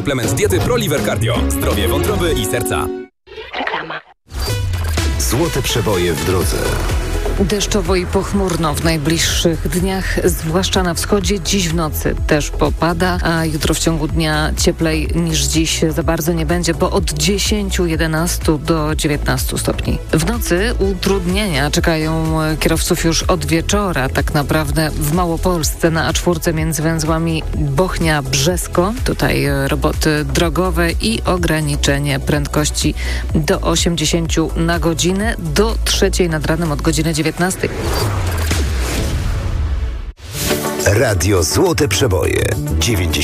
Suplement diety ProLiver Cardio. Zdrowie wątroby i serca. Reklama. Złote przeboje w drodze. Deszczowo i pochmurno w najbliższych dniach, zwłaszcza na wschodzie. Dziś w nocy też popada, a jutro w ciągu dnia cieplej niż dziś za bardzo nie będzie, bo od 10, 11 do 19 stopni. W nocy utrudnienia czekają kierowców już od wieczora. Tak naprawdę w Małopolsce na A4 między węzłami Bochnia-Brzesko. Tutaj roboty drogowe i ograniczenie prędkości do 80 na godzinę do 3 nad ranem od godziny 19. Radio Złote Przeboje 90.